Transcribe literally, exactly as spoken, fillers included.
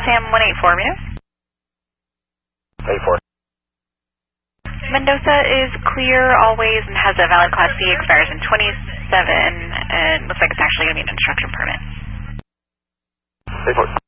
Sam one eight four, Muse. eight four. Mendoza is clear always and has a valid Class C, expires in twenty-seven, and looks like it's actually going to be an instruction permit. eight four.